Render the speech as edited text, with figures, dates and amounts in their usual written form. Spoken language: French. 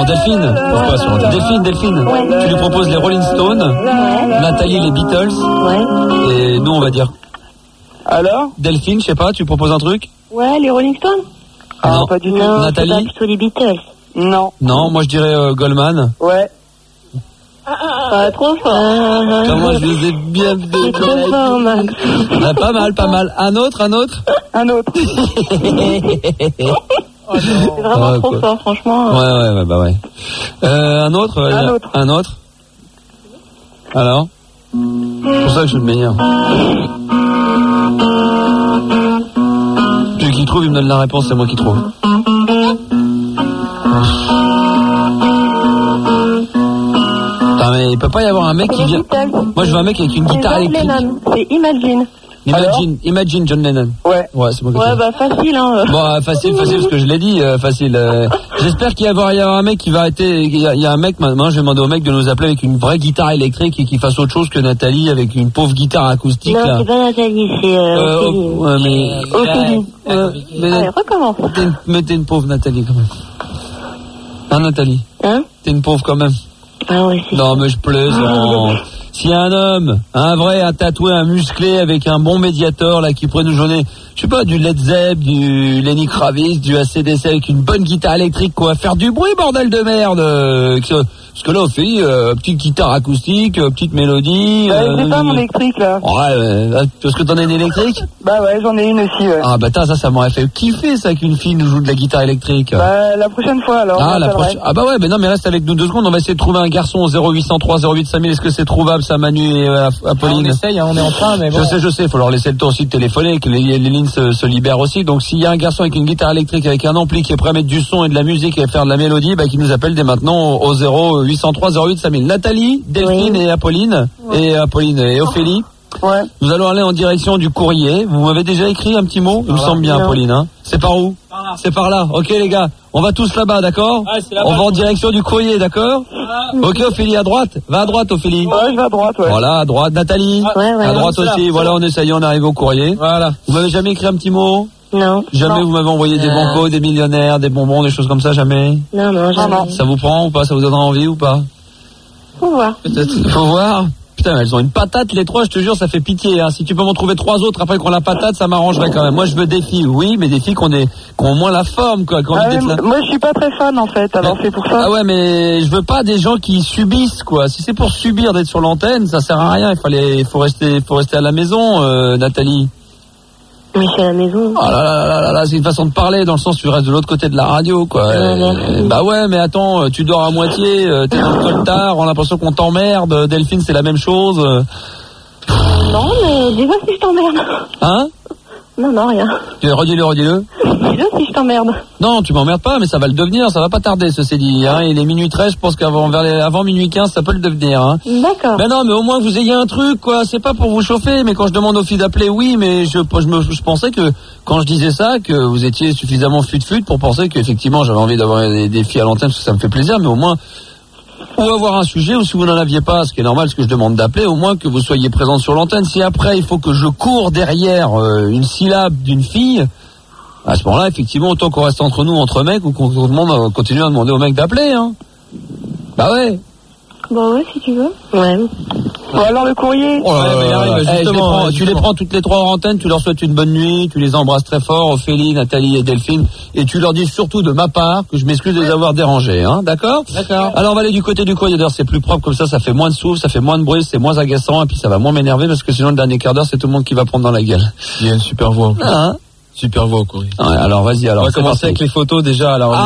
Non, Delphine. Pourquoi sur Delphine. Ouais. Tu lui proposes les Rolling Stones, Ouais. Nathalie les Beatles, Ouais. et nous on va dire. Alors Delphine, je sais pas, tu proposes un truc? Ouais, les Rolling Stones. Non. Pas du tout. Non, Nathalie? c'est pas plutôt les Beatles. Non. Non, moi je dirais Goldman. Ouais. Trop fort. Comment je les ai bien fait. C'est trop fort, Max. Ah, pas mal. Un autre Un autre. C'est vraiment trop quoi. fort, franchement. Ouais, bah ouais. Un autre. Un autre. Alors? C'est pour ça que je suis le meilleur. Celui qui trouve, il me donne la réponse, c'est moi qui trouve. Putain, mais il peut pas y avoir un mec qui vient. Moi, je veux un mec avec une guitare électrique. Lennon, c'est Imagine. Imagine John Lennon. Ouais. Ouais, c'est moi qui Ouais, trouve. bah facile, hein. Bon, facile, parce que je l'ai dit, facile. J'espère qu'il y a un mec qui va arrêter. Il y a un mec, maintenant, je vais demander au mec de nous appeler avec une vraie guitare électrique et qui fasse autre chose que Nathalie avec une pauvre guitare acoustique, Non, là. c'est pas Nathalie, c'est Ophélie. Ouais, mais. Ophélie. Mais Allez, recommence. t'es une pauvre Nathalie, quand même. Hein, Nathalie? Hein? T'es une pauvre, quand même. Ah ouais, c'est Non, mais je plaisante. S'il y a un homme, un vrai, un tatoué, un musclé avec un bon médiator là qui pourrait nous donner, je sais pas, du Led Zepp, du Lenny Kravitz, du AC/DC avec une bonne guitare électrique, quoi, faire du bruit, bordel de merde. Parce que là, Ophélie, petite guitare acoustique, petite mélodie. C'est pas mon électrique là. Ouais, parce que t'en as une électrique? Bah ouais, j'en ai une aussi. Ouais. Ah bah ça m'aurait fait kiffer ça qu'une fille nous joue de la guitare électrique. Bah la prochaine fois alors. Ah la prochaine. Ah bah ouais, mais non, mais reste avec nous 2 secondes. On va essayer de trouver un garçon au 0803 08 5000. Est-ce que c'est trouvable ça, Manu et Apolline? On essaye, hein, on est en train, mais bon. Je sais. Faut leur laisser le temps aussi de téléphoner, que les lignes se libèrent aussi. Donc s'il y a un garçon avec une guitare électrique, avec un ampli qui est prêt à mettre du son et de la musique et à faire de la mélodie, bah qui nous appelle dès maintenant au 0803 08 5000. Nathalie, Delphine et Apolline et Ophélie. Ouais. Nous allons aller en direction du courrier. Vous m'avez déjà écrit un petit mot? Il me semble bien, Apolline. Hein. C'est par où? C'est par là. Ok les gars, on va tous là-bas, d'accord? On va en direction du courrier, d'accord? Ok Ophélie, à droite. Va à droite Ophélie. Ouais, je vais à droite, ouais. Voilà, à droite. Nathalie? Ouais. À droite aussi. Voilà, on essaye, on arrive au courrier. Voilà. Vous m'avez jamais écrit un petit mot? Non. Jamais vous m'avez envoyé des bancos, des millionnaires, des bonbons, des choses comme ça, jamais? Non, jamais. Ça vous prend ou pas? Ça vous donnera envie ou pas? Faut voir. Peut-être. Faut voir. Putain, elles ont une patate les 3, je te jure, ça fait pitié. Hein. Si tu peux m'en trouver 3 autres après qu'on la patate, ça m'arrangerait quand même. Moi, je veux des filles, oui, mais des filles qui ont moins la forme, quoi. Moi, je suis pas très fan en fait, alors c'est pour ça. Ah ouais, mais je veux pas des gens qui subissent, quoi. Si c'est pour subir d'être sur l'antenne, ça sert à rien. Il faut rester à la maison, Nathalie. Mais je suis à la maison. Oh là, c'est une façon de parler dans le sens où tu restes de l'autre côté de la radio, quoi. Bah ouais, mais attends, tu dors à moitié, t'es dans le coltard, on a l'impression qu'on t'emmerde. Delphine, c'est la même chose. Non, mais dis-moi si je t'emmerde. Hein? Non, rien. Redis-le. Dis-le si je t'emmerde. Non, tu m'emmerdes pas, mais ça va le devenir, ça va pas tarder, ceci dit. Hein. Il est minuit 13, je pense avant minuit 15, ça peut le devenir. Hein. D'accord. Ben non, mais au moins vous ayez un truc, quoi. C'est pas pour vous chauffer, mais quand je demande aux filles d'appeler, oui, mais je pensais que quand je disais ça, que vous étiez suffisamment fut pour penser qu'effectivement j'avais envie d'avoir des filles à l'antenne, parce que ça me fait plaisir, mais au moins ou avoir un sujet, ou si vous n'en aviez pas, ce qui est normal, ce que je demande d'appeler, au moins que vous soyez présent sur l'antenne. Si après il faut que je cours derrière une syllabe d'une fille, à ce moment-là, effectivement, autant qu'on reste entre nous, entre mecs, ou qu'on continue à demander aux mecs d'appeler, hein. Bah ouais. Bah ouais, si tu veux. Ouais. Bon, alors le courrier. Oh là là, justement, tu les prends toutes les 3 en antenne, tu leur souhaites une bonne nuit, tu les embrasses très fort, Ophélie, Nathalie et Delphine, et tu leur dis surtout de ma part que je m'excuse de les avoir dérangés, hein, d'accord? D'accord. Alors on va aller du côté du courrier, d'ailleurs c'est plus propre comme ça fait moins de souffle, ça fait moins de bruit, c'est moins agaçant, et puis ça va moins m'énerver parce que sinon le dernier quart d'heure c'est tout le monde qui va prendre dans la gueule. Il y a une super voix. Hein? Super voix au courrier. Ouais, alors vas-y, alors. On va commencer avec les photos déjà, alors.